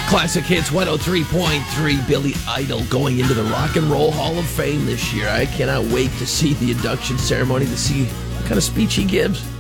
Classic Hits 103.3. Billy Idol going into the Rock and Roll Hall of Fame this year. I cannot wait to see the induction ceremony, to see what kind of speech he gives.